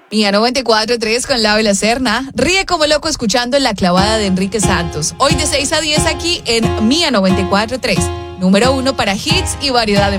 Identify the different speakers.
Speaker 1: Mía 94.3 con Lau y la Serna. Ríe como loco escuchando La Clavada de Enrique Santos. Hoy de 6 a 10 aquí en Mía 94.3. Número 1 para hits y variedad de